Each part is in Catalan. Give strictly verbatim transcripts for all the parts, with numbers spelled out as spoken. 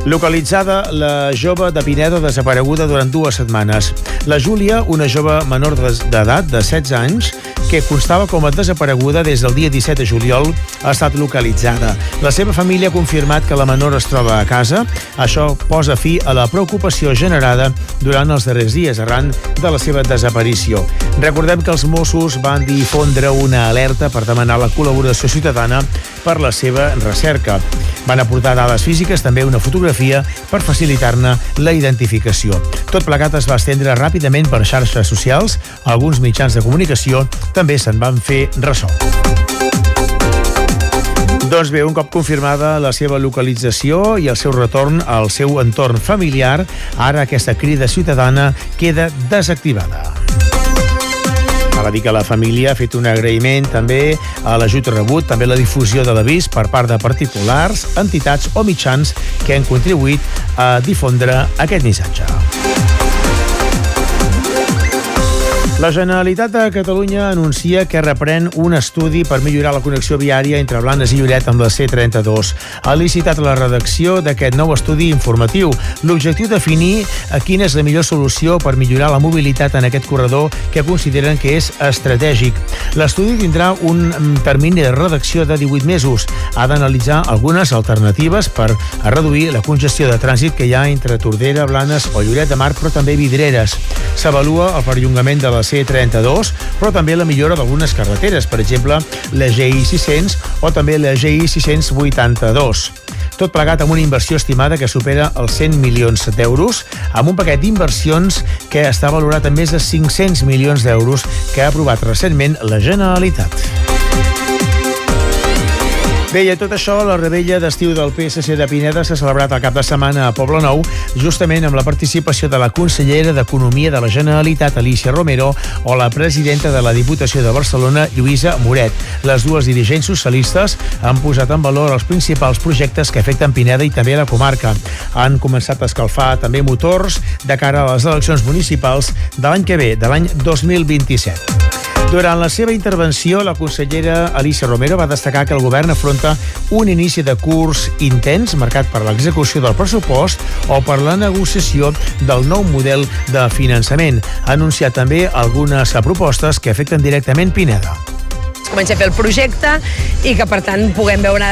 Localitzada la jove de Pineda desapareguda durant dues setmanes. La Júlia, una jove menor d'edat de setze anys, que constava com a desapareguda des del dia disset de juliol, ha estat localitzada. La seva família ha confirmat que la menor es troba a casa. Això posa fi a la preocupació generada durant els darrers dies arran de la seva desaparició. Recordem que els Mossos van difondre una alerta per demanar la col·laboració ciutadana per la seva recerca. Van aportar dades físiques, també una fotografia, per facilitar-ne la identificació. Tot plegat es va estendre ràpidament per xarxes socials. Alguns mitjans de comunicació també se'n van fer ressò. Doncs bé, un cop confirmada la seva localització i el seu retorn al seu entorn familiar, ara aquesta crida ciutadana queda desactivada. Val a dir que la família ha fet un agraïment també a l'ajut rebut, també la difusió de l'avís per part de particulars, entitats o mitjans que han contribuït a difondre aquest missatge. La Generalitat de Catalunya anuncia que reprèn un estudi per millorar la connexió viària entre Blanes i Lloret amb la C trenta-dos. Ha licitat la redacció d'aquest nou estudi informatiu. L'objectiu de definir quina és la millor solució per millorar la mobilitat en aquest corredor que consideren que és estratègic. L'estudi tindrà un termini de redacció de divuit mesos. Ha d'analitzar algunes alternatives per a reduir la congestió de trànsit que hi ha entre Tordera, Blanes o Lloret de Mar, però també Vidreres. S'avalua el perllongament de la C trenta-dos, però també la millora d'algunes carreteres, per exemple, la G I sis-cents o també la G I sis-cents vuitanta-dos. Tot plegat amb una inversió estimada que supera els cent milions d'euros, amb un paquet d'inversions que està valorat en més de cinc-cents milions d'euros que ha aprovat recentment la Generalitat. Bé, i a tot això, la rebella d'estiu del P S C de Pineda s'ha celebrat el cap de setmana a Poblenou, justament amb la participació de la consellera d'Economia de la Generalitat, Alícia Romero, o la presidenta de la Diputació de Barcelona, Lluïsa Moret. Les dues dirigents socialistes han posat en valor els principals projectes que afecten Pineda i també la comarca. Han començat a escalfar també motors de cara a les eleccions municipals de l'any que ve, de l'any dos mil vint-i-set. Durant la seva intervenció, la consellera Alícia Romero va destacar que el govern afronta un inici de curs intens marcat per l'execució del pressupost o per la negociació del nou model de finançament. Ha anunciat també algunes propostes que afecten directament Pineda. Comença a fer el projecte i que, per tant, puguem veure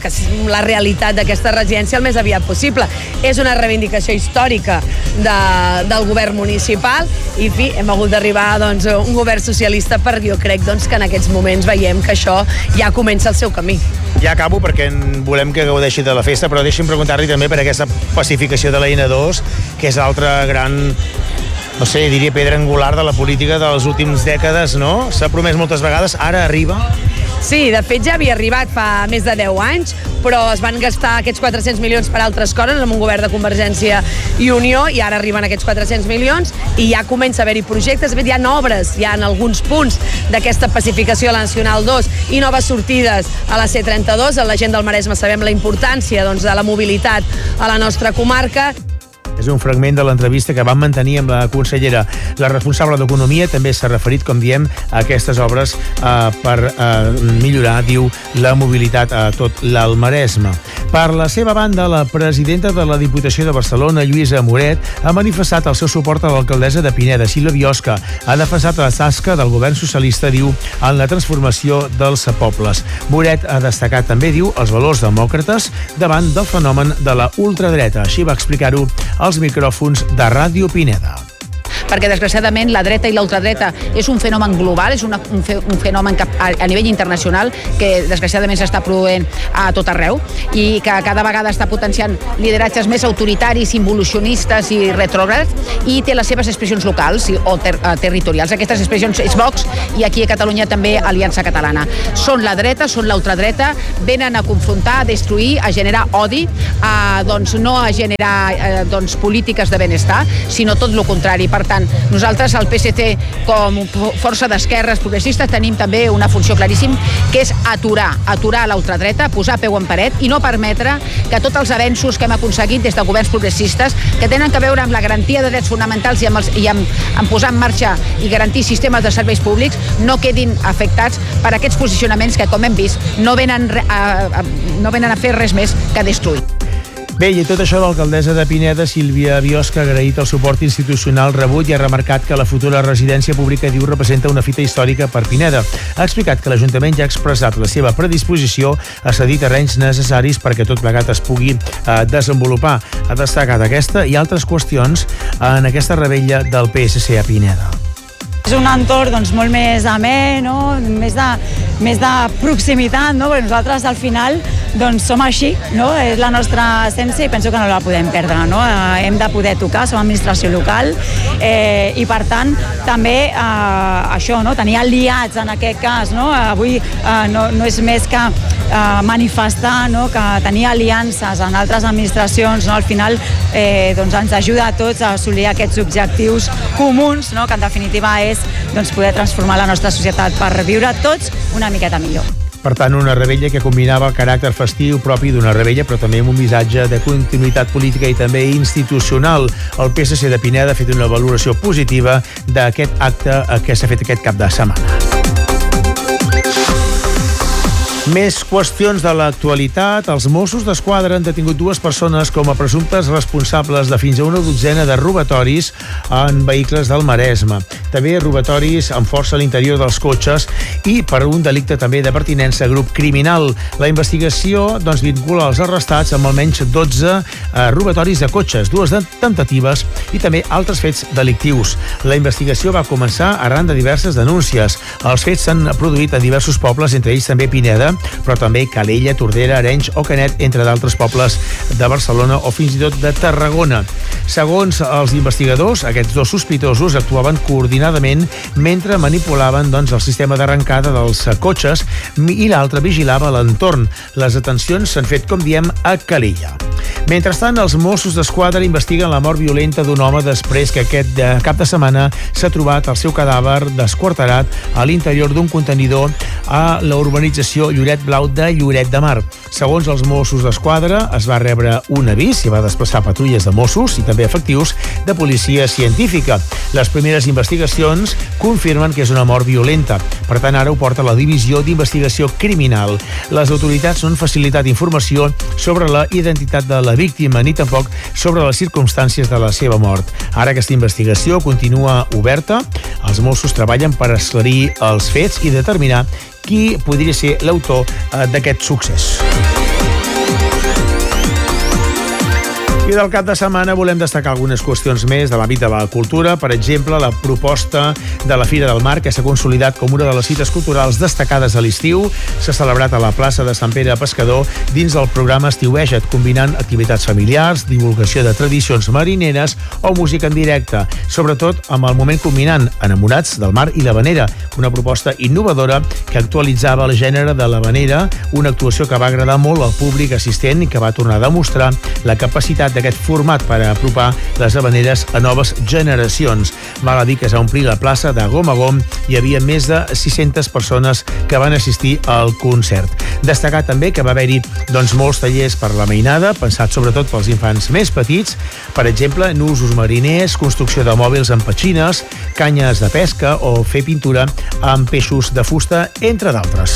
la realitat d'aquesta residència el més aviat possible. És una reivindicació històrica de, del govern municipal i, fi, hem hagut d'arribar doncs, un govern socialista per, jo crec doncs, que en aquests moments veiem que això ja comença el seu camí. Ja acabo perquè volem que gaudeixi de la festa, però deixi'm preguntar-li també per aquesta pacificació de la N dos, que és l'altra gran... no sé, diria pedra angular de la política de les últimes dècades, no? S'ha promès moltes vegades, ara arriba? Sí, de fet ja havia arribat fa més de deu anys, però es van gastar aquests quatre-cents milions per altres coses amb un govern de Convergència i Unió i ara arriben aquests quatre-cents milions i ja comença a haver-hi projectes. De fet, hi ha obres, hi ha en alguns punts d'aquesta pacificació a la Nacional dos i noves sortides a la C trenta-dos. A la gent del Maresme sabem la importància doncs, de la mobilitat a la nostra comarca. És un fragment de l'entrevista que vam mantenir amb la consellera. La responsable d'Economia també s'ha referit, com diem, a aquestes obres eh, per eh, millorar, diu, la mobilitat a tot l'Alt Maresme. Per la seva banda, la presidenta de la Diputació de Barcelona, Lluïsa Moret, ha manifestat el seu suport a l'alcaldessa de Pineda, Sílvia Biosca. Ha defensat la tasca del govern socialista, diu, en la transformació dels pobles. Moret ha destacat també, diu, els valors demòcrates davant del fenomen de la ultradreta. Així va explicar-ho als micròfons de Ràdio Pineda. Perquè desgraciadament la dreta i l'ultradreta és un fenomen global, és una, un, fe, un fenomen que, a, a nivell internacional que desgraciadament s'està produint a tot arreu i que cada vegada està potenciant lideratges més autoritaris, involucionistes i retrògrads i té les seves expressions locals i, o ter, uh, territorials. Aquestes expressions és Vox i aquí a Catalunya també Aliança Catalana. Són la dreta, són l'ultradreta, venen a confrontar, a destruir, a generar odi, a, doncs, no a generar eh, doncs, polítiques de benestar, sinó tot el contrari. Per tant, nosaltres, al P S C, com força d'esquerres progressistes, tenim també una funció claríssima, que és aturar, aturar la ultradreta, posar peu en paret i no permetre que tots els avenços que hem aconseguit des de governs progressistes, que tenen a veure amb la garantia de drets fonamentals i amb, els, i amb, amb posar en marxa i garantir sistemes de serveis públics, no quedin afectats per aquests posicionaments que, com hem vist, no venen a, a, no venen a fer res més que destruir. Bé, i tot això, l'alcaldessa de Pineda, Sílvia Biosca, ha agraït el suport institucional rebut i ha remarcat que la futura residència pública, diu, representa una fita històrica per Pineda. Ha explicat que l'Ajuntament ja ha expressat la seva predisposició a cedir terrenys necessaris perquè tot plegat es pugui eh, desenvolupar. Ha destacat aquesta i altres qüestions en aquesta revetlla del P S C a Pineda. És un entorn doncs, molt més amè, no? més, de, més de proximitat, no? Perquè nosaltres al final doncs, som així, no? És la nostra essència i penso que no la podem perdre. No? Eh, hem de poder tocar, som administració local eh, i per tant també eh, això, no? tenir aliats en aquest cas. No? Avui eh, no, no és més que eh, manifestar, no? que tenir aliances en altres administracions, no? Al final eh, doncs ens ajuda a tots a assolir aquests objectius comuns, no? Que en definitiva és doncs, poder transformar la nostra societat per viure tots una miqueta millor. Per tant, una revetlla que combinava el caràcter festiu propi d'una revetlla, però també amb un missatge de continuïtat política i també institucional. El P S C de Pineda ha fet una valoració positiva d'aquest acte que s'ha fet aquest cap de setmana. Més qüestions de l'actualitat. Els Mossos d'Esquadra han detingut dues persones com a presumptes responsables de fins a una dotzena de robatoris en vehicles del Maresme. També robatoris amb força a l'interior dels cotxes i per un delicte també de pertinença a grup criminal. La investigació doncs, vincula els arrestats amb almenys dotze eh, robatoris de cotxes, dues de temptatives i també altres fets delictius. La investigació va començar arran de diverses denúncies. Els fets s'han produït a diversos pobles, entre ells també Pineda, però també Calella, Tordera, Arenys o Canet, entre d'altres pobles de Barcelona o fins i tot de Tarragona. Segons els investigadors, aquests dos sospitosos actuaven coordinadament mentre manipulaven doncs, el sistema d'arrencada dels cotxes i l'altre vigilava l'entorn. Les detencions s'han fet, com diem, a Calella. Mentrestant, els Mossos d'Esquadra investiguen la mort violenta d'un home després que aquest cap de setmana s'ha trobat el seu cadàver desquarterat a l'interior d'un contenidor a la urbanització Lloret Blau de Lloret de Mar. Segons els Mossos d'Esquadra, es va rebre un avís i va desplaçar patrulles de Mossos i també efectius de policia científica. Les primeres investigacions confirmen que és una mort violenta. Per tant, ara ho porta la Divisió d'Investigació Criminal. Les autoritats no han facilitat informació sobre la identitat de la víctima ni tampoc sobre les circumstàncies de la seva mort. Ara aquesta investigació continua oberta. Els Mossos treballen per esclarir els fets i determinar qui podria ser l'autor eh, d'aquest succés. I del cap de setmana volem destacar algunes qüestions més de l'àmbit de la cultura. Per exemple, la proposta de la Fira del Mar, que s'ha consolidat com una de les cites culturals destacades a l'estiu. S'ha celebrat a la plaça de Sant Pere Pescador dins del programa Estiueja't, combinant activitats familiars, divulgació de tradicions marineres o música en directe. Sobretot amb el moment combinant Enamorats del Mar i l'Havanera, una proposta innovadora que actualitzava el gènere de l'havanera, una actuació que va agradar molt al públic assistent i que va tornar a demostrar la capacitat d'aquest format per apropar les havaneres a noves generacions. Val a dir que es va omplir la plaça de gom a gom, hi havia més de sis-centes persones que van assistir al concert. Destacar també que va haver-hi doncs, molts tallers per la mainada, pensats sobretot pels infants més petits, per exemple, nusos mariners, construcció de mòbils amb petxines, canyes de pesca o fer pintura amb peixos de fusta, entre d'altres.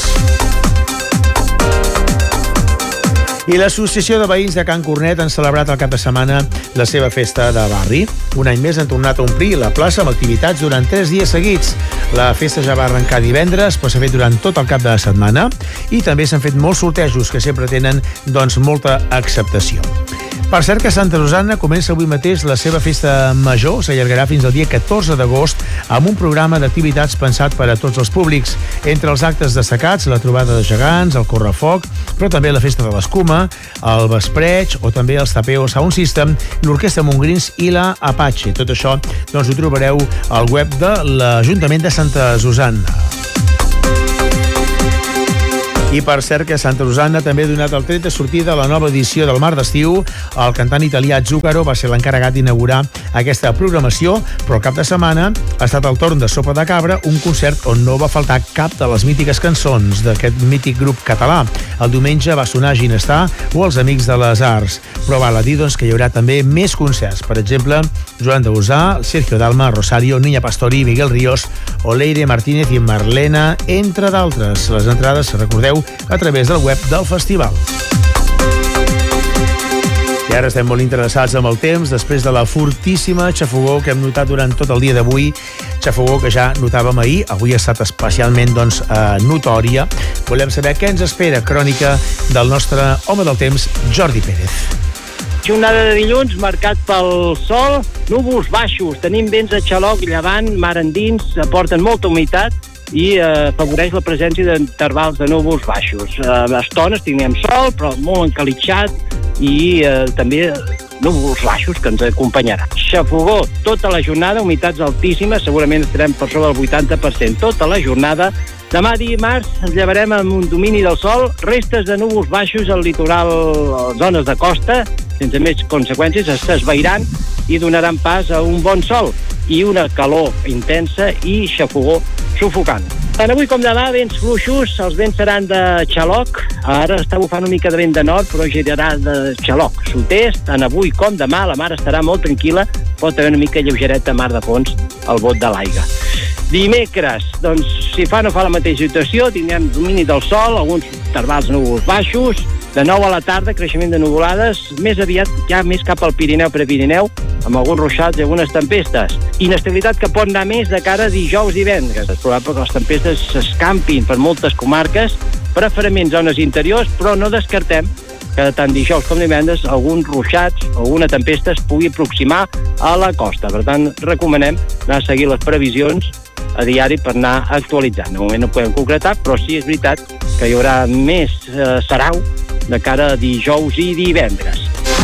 I l'Associació de Veïns de Can Cornet han celebrat el cap de setmana la seva festa de barri. Un any més han tornat a omplir la plaça amb activitats durant tres dies seguits. La festa ja va arrencar divendres, però s'ha fet durant tot el cap de setmana i també s'han fet molts sortejos que sempre tenen doncs, molta acceptació. Per cert que Santa Susanna comença avui mateix la seva festa major, s'allargarà fins al dia catorze d'agost amb un programa d'activitats pensat per a tots els públics. Entre els actes destacats, la trobada de gegants, el correfoc, però també la festa de l'escuma, el vespreig o també els tapeos Sound System, l'Orquestra Montgrins i la Apache. Tot això doncs, ho trobareu al web de l'Ajuntament de Santa Susanna. I per cert que Santa Susanna també ha donat el tret de sortida a la nova edició del Mar d'Estiu. El cantant italià Zucchero va ser l'encarregat d'inaugurar aquesta programació, però el cap de setmana ha estat el torn de Sopa de Cabra, un concert on no va faltar cap de les mítiques cançons d'aquest mític grup català. El diumenge va sonar Ginestar o Els Amics de les Arts, però val a dir doncs, que hi haurà també més concerts. Per exemple, Joan Dausà, Sergio Dalma, Rosario, Niña Pastori, Miguel Ríos, Oleire Martínez i Marlena, entre d'altres. Les entrades, recordeu, a través del web del festival. I ara estem molt interessats en el temps, després de la fortíssima xafogor que hem notat durant tot el dia d'avui, xafogor que ja notàvem ahir, avui ha estat especialment doncs, eh, notòria. Volem saber què ens espera, crònica del nostre home del temps, Jordi Pérez. Jornada de dilluns marcat pel sol, núvols baixos, tenim vents a xaloc, llevant, mar endins, aporten molta humitat i eh, afavoreix la presència d'intervals de núvols baixos. Eh, a estones tinguem sol, però molt encalitxat i eh, també núvols baixos que ens acompanyaran. Xafogor tota la jornada, humitats altíssimes, segurament estarem per sobre del vuitanta per cent tota la jornada. Demà dimarts ens llevarem amb un domini del sol, restes de núvols baixos al litoral, a zones de costa, sense més conseqüències, s'esvairan i donaran pas a un bon sol i una calor intensa i xafogor sufocant. Tant avui com demà, vents fluixos, els vents seran de xaloc, ara està bufant una mica de vent de nord, però girarà de xaloc, sud-est, tant avui com demà, la mar estarà molt tranquil·la, pot haver una mica lleugereta mar de fons al bot de l'aigua. Dimecres, doncs, si fa no fa la mateixa situació, tindrem domini del sol, alguns intervals núvols baixos, de nou a la tarda, creixement de nuvolades, més aviat ja més cap al Pirineu, Prepirineu, amb alguns ruixats i algunes tempestes. Inestabilitat que pot anar més de cara a dijous i divendres. És probable que les tempestes s'escampin per moltes comarques, preferentment zones interiors, però no descartem que tant dijous com divendres alguns ruixats o alguna tempesta es pugui aproximar a la costa. Per tant, recomanem anar a seguir les previsions a diari per anar actualitzant. De moment no podem concretar, però sí és veritat que hi haurà més eh, sarau de cara a dijous i divendres.